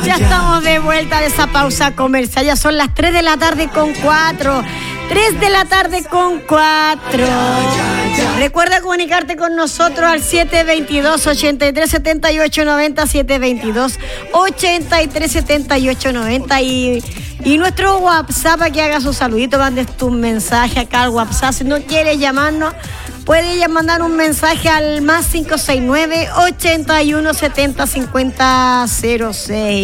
Ya estamos de vuelta de esa pausa comercial. Ya son las 3 de la tarde con 4. 3 de la tarde con 4. Recuerda comunicarte con nosotros al 722-837890, 722-837890 y nuestro WhatsApp para que hagas un saludito, mandes tu mensaje acá al WhatsApp. Si no quieres llamarnos, puedes mandar un mensaje al más 569-8170-5006.